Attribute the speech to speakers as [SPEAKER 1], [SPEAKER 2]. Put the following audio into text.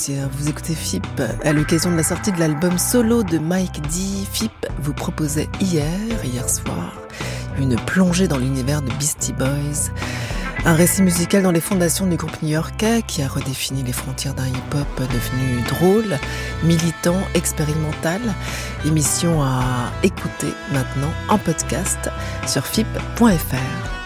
[SPEAKER 1] plaisir. Vous écoutez FIP à l'occasion de la sortie de l'album solo de Mike D. FIP vous proposait hier soir, une plongée dans l'univers de Beastie Boys. Un récit musical dans les fondations du groupe new-yorkais qui a redéfini les frontières d'un hip-hop devenu drôle, militant, expérimental. Émission à écouter maintenant en podcast sur fip.fr.